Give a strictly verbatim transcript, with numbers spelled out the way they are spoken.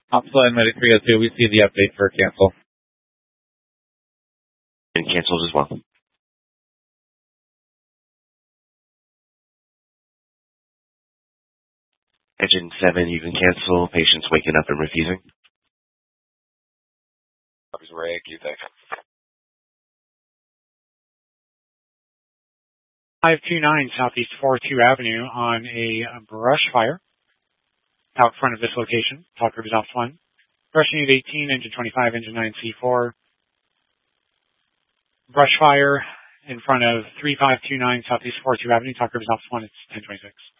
Opsla and Medic three oh two, we see the update for cancel. And canceled as well. Engine seven, you can cancel. Patients waking up and refusing. Copies Ray, you think? five two nine Southeast forty-two Avenue on a brush fire out front of this location. Talk group is off one. Brush unit eighteen, engine twenty-five, engine nine C four. Brush fire in front of three five two nine Southeast forty-two Avenue. Talk group is off one. It's ten twenty-six.